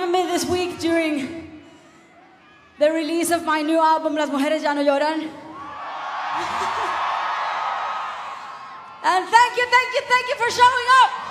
given me this week during the release of my new album, Las Mujeres Ya No Lloran. And thank you for showing up.